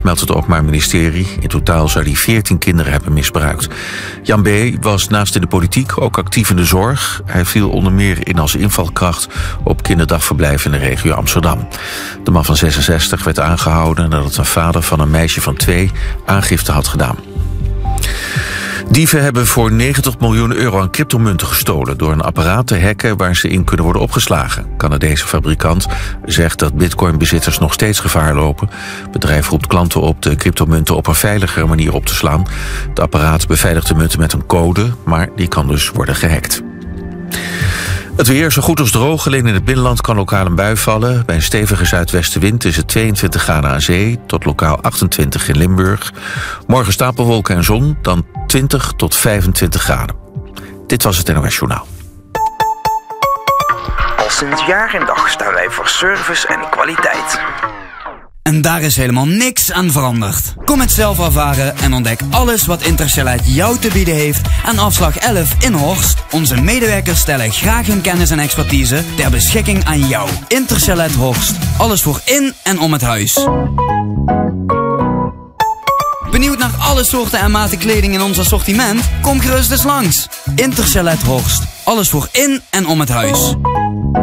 meldt het Openbaar Ministerie. In totaal zou hij 14 kinderen hebben misbruikt. Jan B. was naast in de politiek ook actief in de zorg. Hij viel onder meer in als invalkracht op kinderdagverblijven in de regio Amsterdam. De man van 66 werd aangehouden nadat een vader van een meisje van 2 aangifte had gedaan. Dieven hebben voor 90 miljoen euro aan cryptomunten gestolen door een apparaat te hacken waar ze in kunnen worden opgeslagen. Canadese fabrikant zegt dat bitcoinbezitters nog steeds gevaar lopen. Het bedrijf roept klanten op de cryptomunten op een veiligere manier op te slaan. Het apparaat beveiligt de munten met een code, maar die kan dus worden gehackt. Het weer zo goed als droog, alleen in het binnenland kan lokaal een bui vallen. Bij een stevige zuidwestenwind is het 22 graden aan zee tot lokaal 28 in Limburg. Morgen stapelwolken en zon, dan 20 tot 25 graden. Dit was het NOS Journaal. Al sinds jaar en dag staan wij voor service en kwaliteit. En daar is helemaal niks aan veranderd. Kom het zelf ervaren en ontdek alles wat Interselect jou te bieden heeft aan afslag 11 in Horst. Onze medewerkers stellen graag hun kennis en expertise ter beschikking aan jou. Interselect Horst. Alles voor in en om het huis. Benieuwd naar alle soorten en maten kleding in ons assortiment? Kom gerust eens langs. Interselect Horst. Alles voor in en om het huis.